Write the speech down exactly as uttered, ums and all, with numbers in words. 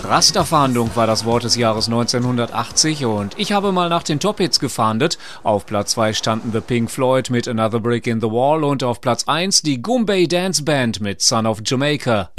Rasterfahndung war das Wort des Jahres neunzehnhundertachtzig und ich habe mal nach den Top-Hits gefahndet. Auf Platz zwei standen The Pink Floyd mit Another Brick in the Wall und auf Platz eins die Goombay Dance Band mit Son of Jamaica.